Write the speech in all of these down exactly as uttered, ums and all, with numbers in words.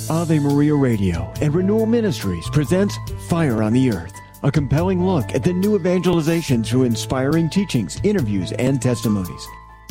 Ave Maria Radio and Renewal Ministries presents Fire on the Earth, a compelling look at the new evangelization through inspiring teachings, interviews, and testimonies.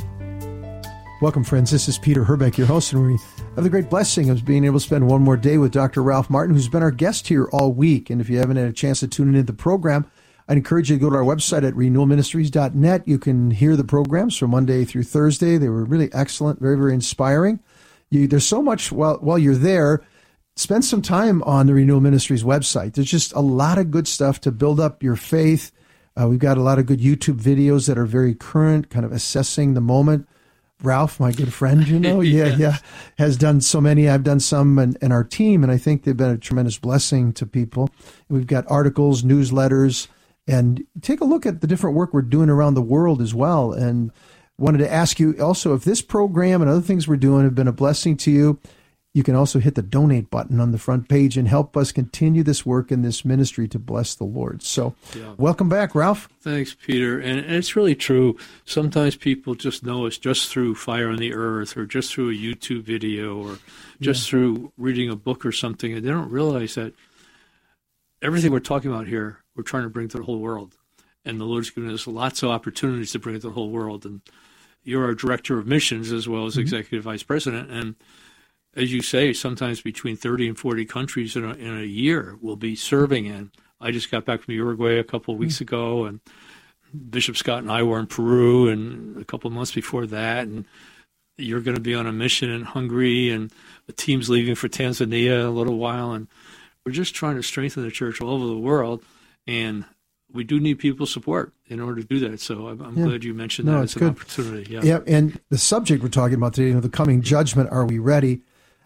Welcome, friends. This is Peter Herbeck, your host, and we have the great blessing of being able to spend one more day with Doctor Ralph Martin, who's been our guest here all week. And if you haven't had a chance to tune into the program, I'd encourage you to go to our website at renewal ministries dot net. You can hear the programs from Monday through Thursday. They were really excellent, very, very inspiring. You, there's so much while, while you're there. Spend some time on the Renewal Ministries website. There's just a lot of good stuff to build up your faith. Uh, we've got a lot of good YouTube videos that are very current, kind of assessing the moment. Ralph, my good friend, you know, yeah, yes. yeah, has done so many. I've done some, and, and our team, and I think they've been a tremendous blessing to people. We've got articles, newsletters, and take a look at the different work we're doing around the world as well. And wanted to ask you also, if this program and other things we're doing have been a blessing to you, you can also hit the donate button on the front page and help us continue this work in this ministry to bless the Lord. So yeah. Welcome back, Ralph. Thanks, Peter. And it's really true. Sometimes people just know us just through Fire on the Earth or just through a YouTube video or just yeah. through reading a book or something, and they don't realize that everything we're talking about here, we're trying to bring to the whole world. And the Lord's given us lots of opportunities to bring it to the whole world. And you're our director of missions as well as mm-hmm. executive vice president. And as you say, sometimes between thirty and forty countries in a, in a year we'll be serving in. I just got back from Uruguay a couple of weeks mm-hmm. ago, and Bishop Scott and I were in Peru and a couple of months before that. And you're going to be on a mission in Hungary, and the team's leaving for Tanzania in a little while. And we're just trying to strengthen the church all over the world. And we do need people's support in order to do that. So I'm, I'm yeah. glad you mentioned no, that as an good. opportunity. Yeah. yeah, and the subject we're talking about today, you know, the coming judgment, are we ready?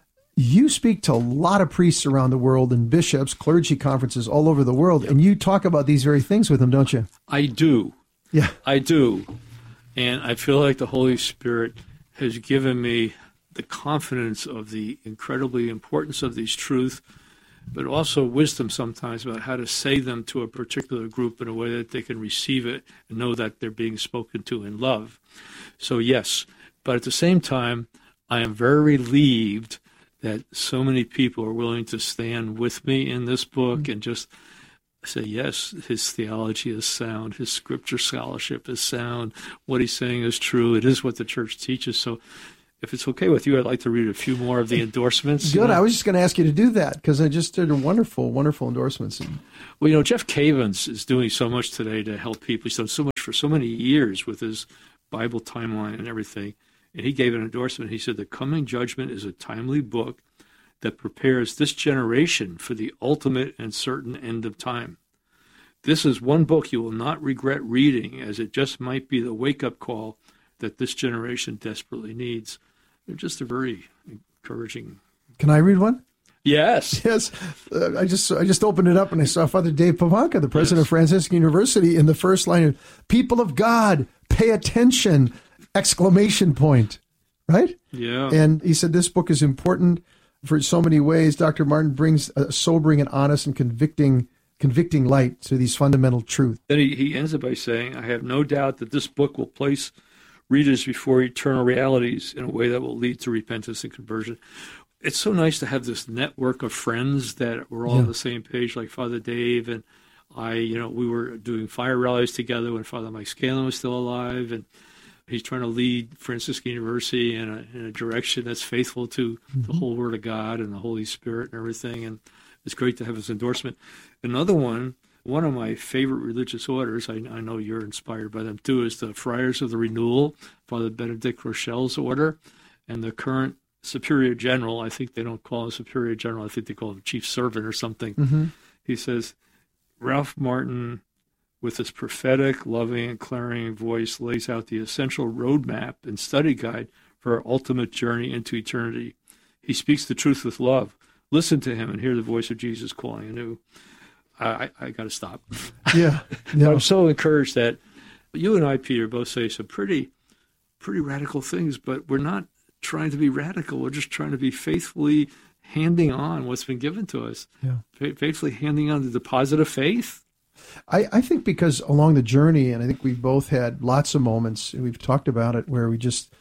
You speak to a lot of priests around the world and bishops, clergy conferences all over the world, yep. and you talk about these very things with them, don't you? I do. Yeah. I do. And I feel like the Holy Spirit has given me the confidence of the incredibly importance of these truths, but also wisdom sometimes about how to say them to a particular group in a way that they can receive it and know that they're being spoken to in love. So yes, but at the same time, I am very relieved that so many people are willing to stand with me in this book mm-hmm. and just say, yes, his theology is sound, his scripture scholarship is sound, what he's saying is true, it is what the church teaches. So if it's okay with you, I'd like to read a few more of the endorsements. Good. You know? I was just going to ask you to do that because I just did a wonderful, wonderful endorsements. Well, you know, Jeff Cavins is doing so much today to help people. He's done so much for so many years with his Bible timeline and everything. And he gave an endorsement. He said, "The Coming Judgment is a timely book that prepares this generation for the ultimate and certain end of time. This is one book you will not regret reading, as it just might be the wake-up call that this generation desperately needs." They're just a very encouraging. Can I read one? Yes. Yes. Uh, I just I just opened it up and I saw Father Dave Pavanka, the president yes. of Franciscan University, in the first line of, "People of God, pay attention!" Exclamation point. Right? Yeah. And he said this book is important for so many ways. Doctor Martin brings a sobering and honest and convicting convicting light to these fundamental truths. Then he, he ends it by saying, "I have no doubt that this book will place readers before eternal realities in a way that will lead to repentance and conversion." It's so nice to have this network of friends that we're all yeah. on the same page, like Father Dave and I. You know, we were doing fire rallies together when Father Mike Scanlon was still alive, and he's trying to lead Franciscan University in a, in a direction that's faithful to mm-hmm. the whole Word of God and the Holy Spirit and everything. And it's great to have his endorsement. Another one, one of my favorite religious orders, I, I know you're inspired by them too, is the Friars of the Renewal, Father Benedict Rochelle's order, and the current Superior General. I think they don't call him Superior General. I think they call him Chief Servant or something. Mm-hmm. He says, "Ralph Martin, with his prophetic, loving, and clarion voice, lays out the essential roadmap and study guide for our ultimate journey into eternity. He speaks the truth with love. Listen to him and hear the voice of Jesus calling anew." I, I, I got to stop. Yeah. No. I'm so encouraged that you and I, Peter, both say some pretty, pretty radical things, but we're not trying to be radical. We're just trying to be faithfully handing on what's been given to us. Yeah. Faithfully handing on the deposit of faith. I, I think because along the journey, and I think we've both had lots of moments, and we've talked about it, where we just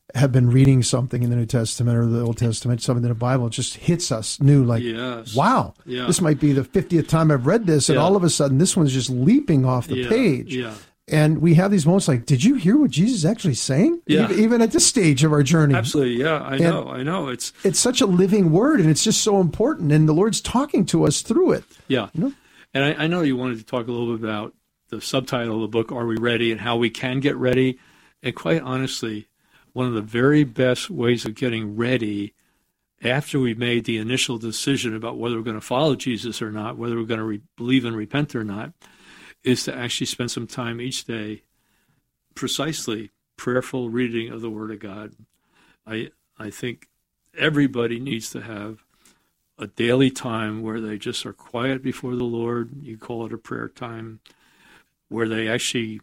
have been reading something in the New Testament or the Old Testament, something in the Bible, it just hits us new, like, yes. wow, yeah. this might be the fiftieth time I've read this, and yeah. all of a sudden this one's just leaping off the yeah. page. Yeah. And we have these moments like, did you hear what Jesus is actually saying? Yeah. Even, even at this stage of our journey. Absolutely, yeah, I and know, I know. It's it's such a living word, and it's just so important, and the Lord's talking to us through it. Yeah, you know? And I, I know you wanted to talk a little bit about the subtitle of the book, Are We Ready, and how we can get ready. And quite honestly, one of the very best ways of getting ready after we've made the initial decision about whether we're going to follow Jesus or not, whether we're going to re- believe and repent or not, is to actually spend some time each day precisely prayerful reading of the Word of God. I I think everybody needs to have a daily time where they just are quiet before the Lord. You call it a prayer time, where they actually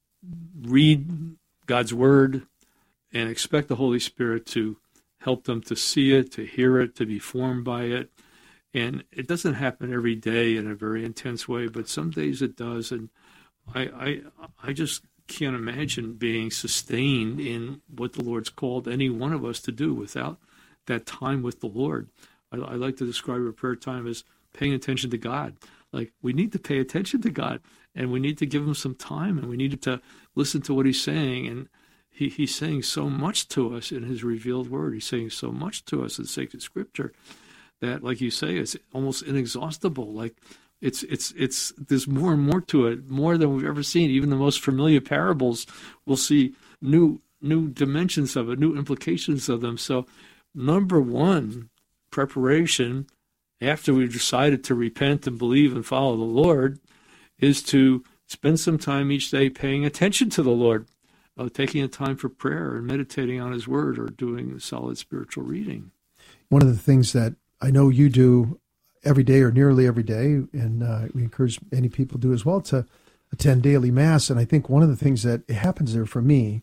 read God's Word and expect the Holy Spirit to help them to see it, to hear it, to be formed by it. And it doesn't happen every day in a very intense way, but some days it does. And I I, I just can't imagine being sustained in what the Lord's called any one of us to do without that time with the Lord. I, I like to describe a prayer time as paying attention to God. Like, we need to pay attention to God, and we need to give him some time, and we need to listen to what he's saying. And he, he's saying so much to us in his revealed word. He's saying so much to us in sacred scripture that, like you say, it's almost inexhaustible. Like, it's it's it's there's more and more to it, more than we've ever seen. Even the most familiar parables, we'll see new new dimensions of it, new implications of them. So, number one, preparation after we've decided to repent and believe and follow the Lord is to spend some time each day paying attention to the Lord, uh, taking a time for prayer and meditating on his word, or doing solid spiritual reading. One of the things that I know you do every day or nearly every day, and uh, we encourage many people to do as well, to attend daily Mass. And I think one of the things that happens there for me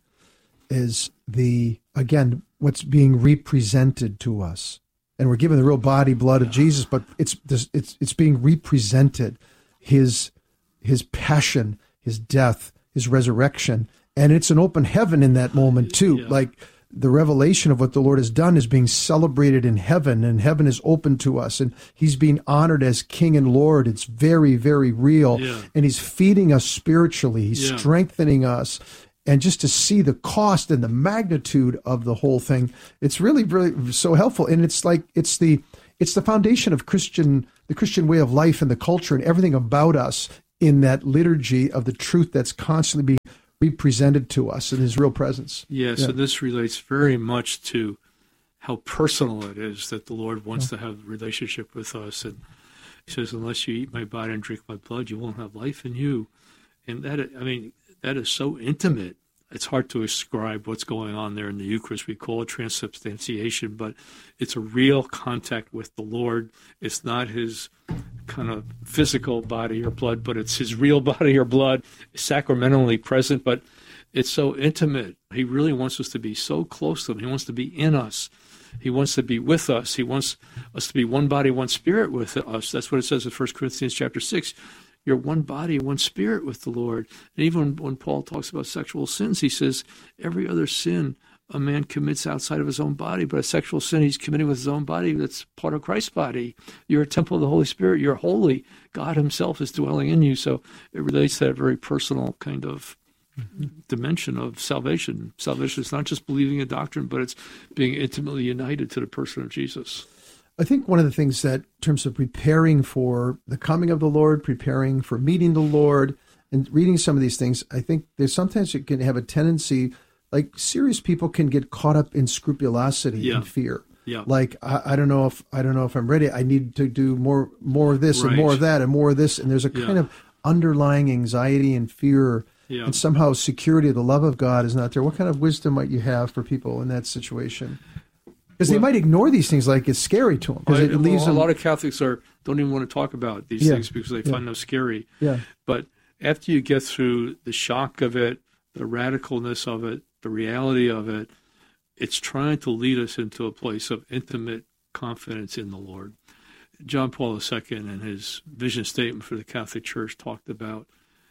is the, again, what's being represented to us. And we're given the real body, blood of Jesus, but it's it's it's being represented, his his passion, his death, his resurrection, and it's an open heaven in that moment too. Yeah. Like, the revelation of what the Lord has done is being celebrated in heaven, and heaven is open to us, and he's being honored as King and Lord. It's very, very real, yeah. and he's feeding us spiritually. He's yeah. strengthening us. And just to see the cost and the magnitude of the whole thing, it's really, really so helpful. And it's like, it's the, it's the foundation of Christian, the Christian way of life and the culture and everything about us in that liturgy of the truth that's constantly being represented to us in his real presence. Yes, Yeah. and this relates very much to how personal it is that the Lord wants yeah. to have a relationship with us. And he says, unless you eat my body and drink my blood, you won't have life in you. And that, I mean, that is so intimate. It's hard to describe what's going on there in the Eucharist. We call it transubstantiation, but it's a real contact with the Lord. It's not his kind of physical body or blood, but it's his real body or blood, sacramentally present, but it's so intimate. He really wants us to be so close to him. He wants to be in us. He wants to be with us. He wants us to be one body, one spirit with us. That's what it says in First Corinthians chapter six. You're one body, one spirit with the Lord. And even when Paul talks about sexual sins, he says every other sin a man commits outside of his own body, but a sexual sin he's committing with his own body, that's part of Christ's body. You're a temple of the Holy Spirit. You're holy. God himself is dwelling in you. So it relates to that very personal kind of mm-hmm. dimension of salvation. Salvation is not just believing a doctrine, but it's being intimately united to the person of Jesus. I think one of the things that, in terms of preparing for the coming of the Lord, preparing for meeting the Lord, and reading some of these things, I think there's sometimes it can have a tendency, like serious people can get caught up in scrupulosity yeah. and fear. Yeah. Like, I, I don't know if I don't know if I'm ready. I need to do more more of this right. and more of that and more of this. And there's a yeah. kind of underlying anxiety and fear. Yeah. And somehow security of the love of God is not there. What kind of wisdom might you have for people in that situation? Because well, they might ignore these things like it's scary to them. Because it well, leaves a them. lot of Catholics are don't even want to talk about these Yeah. things because they Yeah. find them scary. Yeah. But after you get through the shock of it, the radicalness of it, the reality of it, it's trying to lead us into a place of intimate confidence in the Lord. John Paul the Second, in his vision statement for the Catholic Church, talked about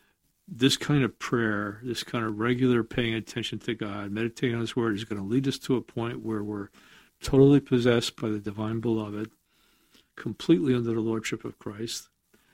this kind of prayer, this kind of regular paying attention to God, meditating on His Word, is going to lead us to a point where we're totally possessed by the divine beloved, completely under the lordship of Christ,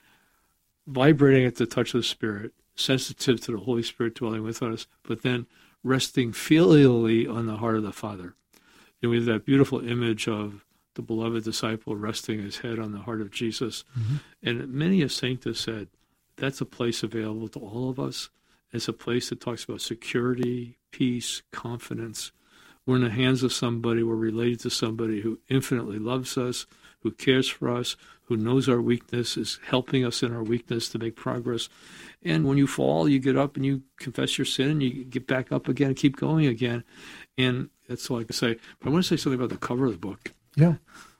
vibrating at the touch of the Spirit, sensitive to the Holy Spirit dwelling within us, but then resting filially on the heart of the Father. You know, we have that beautiful image of the beloved disciple resting his head on the heart of Jesus. Mm-hmm. And many a saint has said, that's a place available to all of us. It's a place that talks about security, peace, confidence. We're in the hands of somebody. We're related to somebody who infinitely loves us, who cares for us, who knows our weakness, is helping us in our weakness to make progress. And when you fall, you get up and you confess your sin, and you get back up again and keep going again. And that's all I can say. But I want to say something about the cover of the book. Yeah.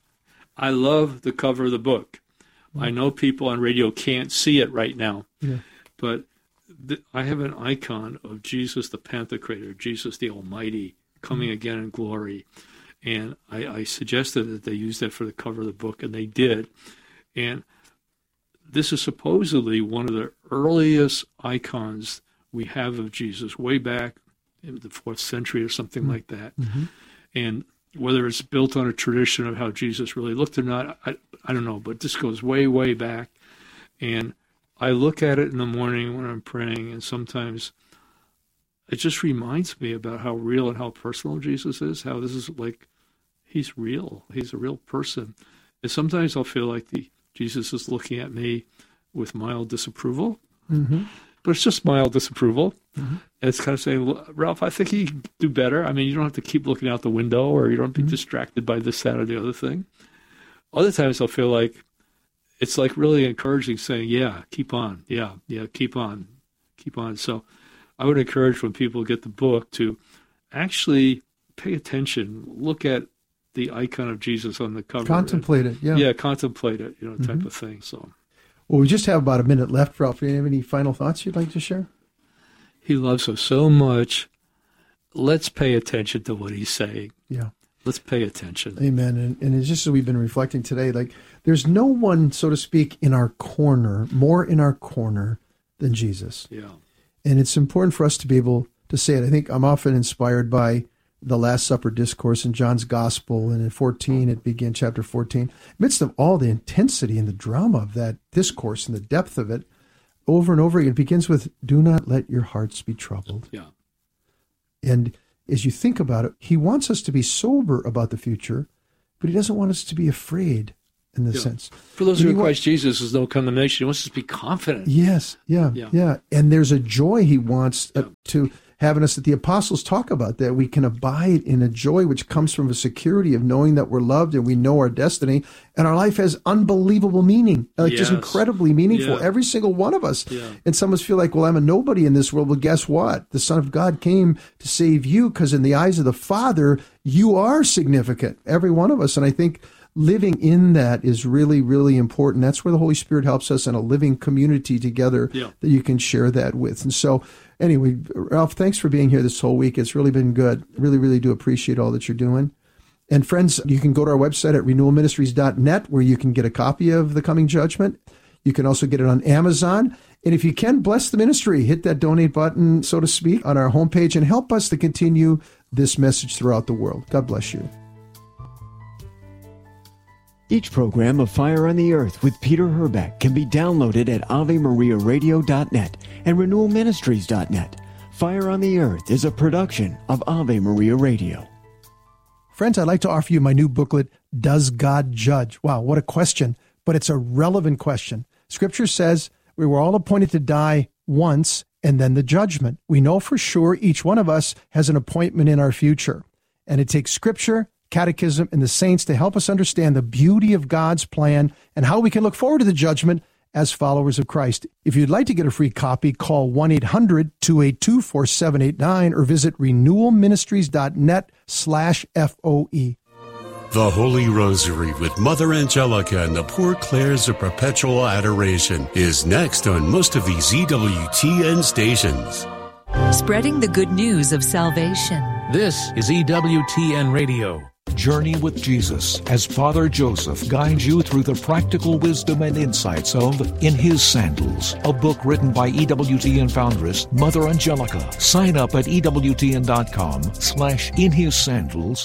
I love the cover of the book. Mm-hmm. I know people on radio can't see it right now, yeah. but th- I have an icon of Jesus the Pantocrator, Jesus the Almighty, coming mm-hmm. again in glory. And I, I suggested that they use that for the cover of the book, and they did. And this is supposedly one of the earliest icons we have of Jesus, way back in the fourth century or something mm-hmm. like that. Mm-hmm. And whether it's built on a tradition of how Jesus really looked or not, I, I don't know, but this goes way, way back. And I look at it in the morning when I'm praying, and sometimes it just reminds me about how real and how personal Jesus is, how this is like, he's real. He's a real person. And sometimes I'll feel like the Jesus is looking at me with mild disapproval, mm-hmm. but it's just mild disapproval. Mm-hmm. And it's kind of saying, well, Ralph, I think you can do better. I mean, you don't have to keep looking out the window, or you don't be mm-hmm. distracted by this, that, or the other thing. Other times I'll feel like it's like really encouraging, saying, yeah, keep on. Yeah, yeah, keep on. Keep on. So I would encourage when people get the book to actually pay attention, look at the icon of Jesus on the cover. Contemplate and, it, yeah. Yeah, contemplate it, you know, type mm-hmm. of thing. So, well, we just have about a minute left, Ralph. Do you have any final thoughts you'd like to share? He loves us so much. Let's pay attention to what he's saying. Yeah. Let's pay attention. Amen. And, and it's just as we've been reflecting today, like there's no one, so to speak, in our corner, more in our corner than Jesus. Yeah. And it's important for us to be able to say it. I think I'm often inspired by the Last Supper discourse in John's Gospel, and in fourteen, it begins, chapter fourteen. Amidst of all the intensity and the drama of that discourse and the depth of it, over and over again, it begins with, do not let your hearts be troubled. Yeah. And as you think about it, he wants us to be sober about the future, but he doesn't want us to be afraid in this yeah. sense. For those who are in Christ Jesus, there's no condemnation. He wants us to be confident. Yes, yeah, yeah. yeah. And there's a joy he wants uh, yeah. to have in us that the apostles talk about, that we can abide in a joy which comes from a security of knowing that we're loved and we know our destiny, and our life has unbelievable meaning, like yes. just incredibly meaningful, yeah. every single one of us. Yeah. And some of us feel like, well, I'm a nobody in this world. Well, guess what? The Son of God came to save you, because in the eyes of the Father, you are significant, every one of us. And I think living in that is really, really important. That's where the Holy Spirit helps us in a living community together yeah. that you can share that with. And so anyway, Ralph, thanks for being here this whole week. It's really been good. Really, really do appreciate all that you're doing. And friends, you can go to our website at renewal ministries dot net, where you can get a copy of The Coming Judgment. You can also get it on Amazon. And if you can, bless the ministry. Hit that donate button, so to speak, on our homepage, and help us to continue this message throughout the world. God bless you. Each program of Fire on the Earth with Peter Herbeck can be downloaded at ave maria radio dot net and renewal ministries dot net. Fire on the Earth is a production of Ave Maria Radio. Friends, I'd like to offer you my new booklet, Does God Judge? Wow, what a question, but it's a relevant question. Scripture says we were all appointed to die once and then the judgment. We know for sure each one of us has an appointment in our future, and it takes Scripture, Catechism, and the saints to help us understand the beauty of God's plan and how we can look forward to the judgment as followers of Christ. If you'd like to get a free copy, call one eight hundred two eight two four seven eight nine or visit renewal ministries dot net slash F O E. The Holy Rosary with Mother Angelica and the Poor Clares of Perpetual Adoration is next on most of these E W T N stations. Spreading the good news of salvation. This is E W T N Radio. Journey with Jesus as Father Joseph guides you through the practical wisdom and insights of In His Sandals, a book written by E W T N foundress Mother Angelica. Sign up at E W T N dot com slash In His Sandals.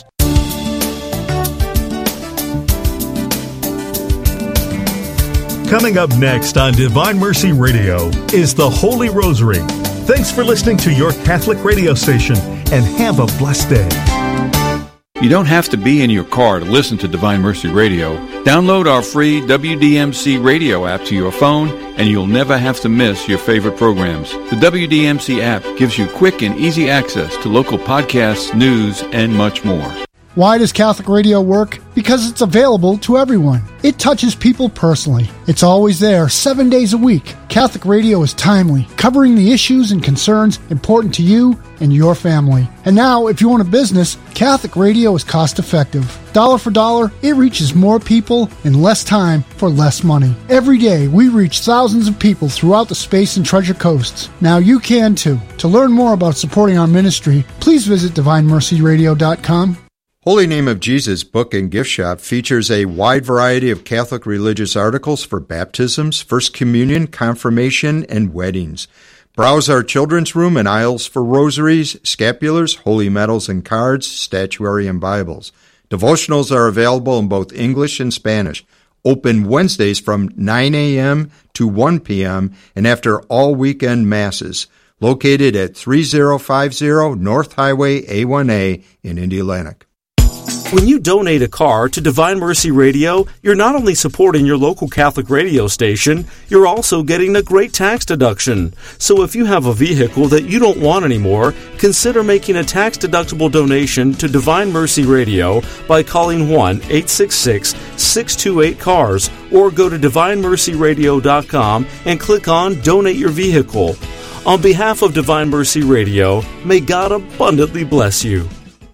Coming up next on Divine Mercy Radio is the Holy Rosary. Thanks for listening to your Catholic radio station, and have a blessed day. You don't have to be in your car to listen to Divine Mercy Radio. Download our free W D M C radio app to your phone, and you'll never have to miss your favorite programs. The W D M C app gives you quick and easy access to local podcasts, news, and much more. Why does Catholic radio work? Because it's available to everyone. It touches people personally. It's always there, seven days a week. Catholic radio is timely, covering the issues and concerns important to you and your family. And now, if you own a business, Catholic radio is cost-effective. Dollar for dollar, it reaches more people in less time for less money. Every day, we reach thousands of people throughout the Space and Treasure Coasts. Now you can too. To learn more about supporting our ministry, please visit divine mercy radio dot com. Holy Name of Jesus book and gift shop features a wide variety of Catholic religious articles for baptisms, First Communion, confirmation, and weddings. Browse our children's room and aisles for rosaries, scapulars, holy medals and cards, statuary, and Bibles. Devotionals are available in both English and Spanish. Open Wednesdays from nine a.m. to one p.m. and after all weekend masses. Located at thirty fifty North Highway A one A in Indianapolis. When you donate a car to Divine Mercy Radio, you're not only supporting your local Catholic radio station, you're also getting a great tax deduction. So if you have a vehicle that you don't want anymore, consider making a tax-deductible donation to Divine Mercy Radio by calling one eight six six, six two eight, C A R S or go to divine mercy radio dot com and click on Donate Your Vehicle. On behalf of Divine Mercy Radio, may God abundantly bless you.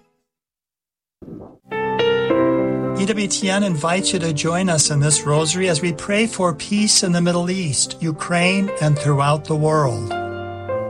E W T N invites you to join us in this rosary as we pray for peace in the Middle East, Ukraine, and throughout the world.